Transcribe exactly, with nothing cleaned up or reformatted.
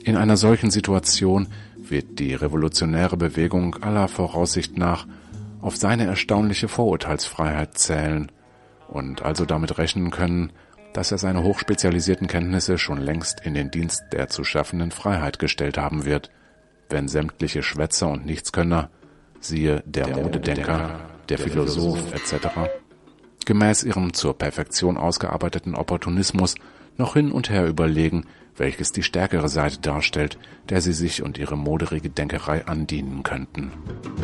In einer solchen Situation wird die revolutionäre Bewegung aller Voraussicht nach auf seine erstaunliche Vorurteilsfreiheit zählen und also damit rechnen können, dass er seine hochspezialisierten Kenntnisse schon längst in den Dienst der zu schaffenden Freiheit gestellt haben wird, wenn sämtliche Schwätzer und Nichtskönner, siehe der, der Modedenker, der, der Philosoph et cetera, gemäß ihrem zur Perfektion ausgearbeiteten Opportunismus noch hin und her überlegen, welches die stärkere Seite darstellt, der sie sich und ihre moderige Denkerei andienen könnten.